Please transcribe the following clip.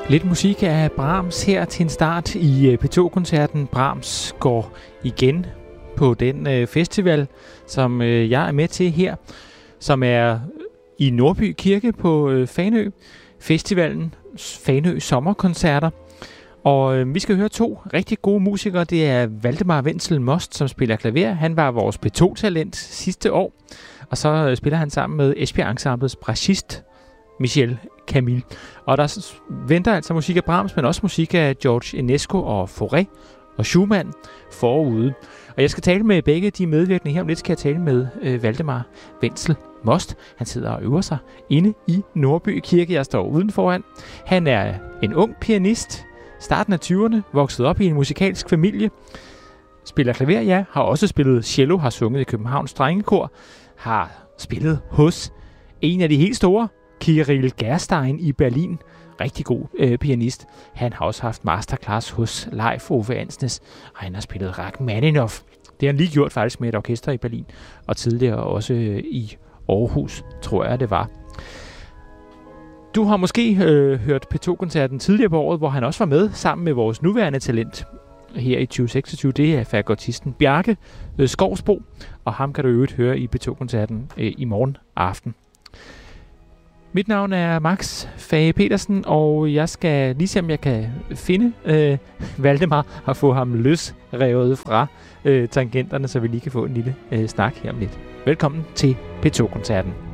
Lidt musik af Brahms her til en start i P2-koncerten. Brahms går igen på den festival, som jeg er med til her, som er i Nordby Kirke på Fanø. Festivalen Fanø Sommerkoncerter. Og vi skal høre to rigtig gode musikere. Det er Valdemar Wenzel Most, som spiller klaver. Han var vores P2-talent sidste år. Og så spiller han sammen med Esbjerg Ensemblets bratschist Michel Camille. Og der venter altså musik af Brahms, men også musik af George Enesco og Fauré og Schumann forude. Og jeg skal tale med begge de medvirkende her. Om lidt skal jeg tale med Valdemar Wenzel Most. Han sidder og øver sig inde i Nordby Kirke. Jeg står udenforan. Han er en ung pianist, starten af 20'erne, vokset op i en musikalsk familie. Spiller klaver, ja. Har også spillet cello, har sunget i Københavns Drengekor. Har spillet hos en af de helt store, Kirill Gerstein i Berlin. Rigtig god pianist. Han har også haft masterclass hos Leif Ove Ansnes, og han har spillet Rachmaninoff. Det har han lige gjort faktisk med et orkester i Berlin, og tidligere også i Aarhus, tror jeg det var. Du har måske hørt P2-koncerten tidligere på året, hvor han også var med sammen med vores nuværende talent her i 2026. Det er fagotisten Bjarke Skovsbo, og ham kan du øvrigt høre i P2-koncerten i morgen aften. Mit navn er Max Fage Petersen, og jeg skal lige se, om jeg kan finde Valdemar og få ham løsrevet fra tangenterne, så vi lige kan få en lille snak her om lidt. Velkommen til P2-koncerten.